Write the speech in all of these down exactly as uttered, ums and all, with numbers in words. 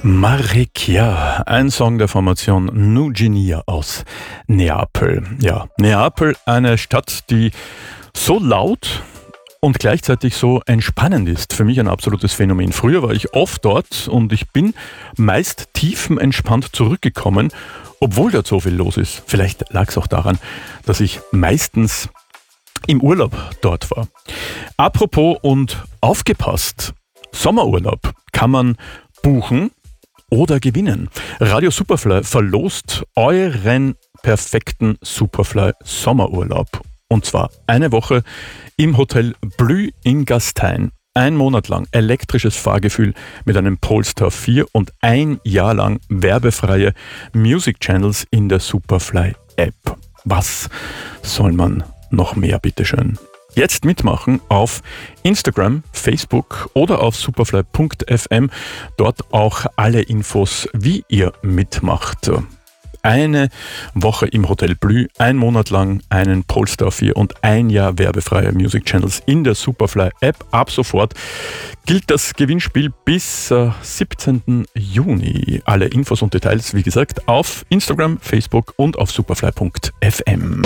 Maricchia, ein Song der Formation Nugenea aus Neapel. Ja, Neapel, eine Stadt, die so laut und gleichzeitig so entspannend ist. Für mich ein absolutes Phänomen. Früher war ich oft dort und ich bin meist tiefenentspannt zurückgekommen, obwohl dort so viel los ist. Vielleicht lag es auch daran, dass ich meistens im Urlaub dort war. Apropos und aufgepasst, Sommerurlaub kann man buchen oder gewinnen. Radio Superfly verlost euren perfekten Superfly Sommerurlaub. Und zwar eine Woche im Hotel Blü in Gastein. Ein Monat lang elektrisches Fahrgefühl mit einem Polestar vier und ein Jahr lang werbefreie Music Channels in der Superfly App. Was soll man noch mehr, bitteschön? Jetzt mitmachen auf Instagram, Facebook oder auf superfly punkt f m. Dort auch alle Infos, wie ihr mitmacht. Eine Woche im Hotel Blü, ein Monat lang einen Polestar vier und ein Jahr werbefreie Music Channels in der Superfly App. Ab sofort gilt das Gewinnspiel bis äh, siebzehnten Juni. Alle Infos und Details, wie gesagt, auf Instagram, Facebook und auf superfly punkt f m.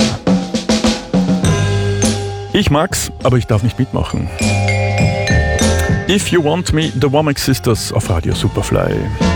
Ich mag's, aber ich darf nicht mitmachen. If You Want Me, The Womack Sisters auf Radio Superfly.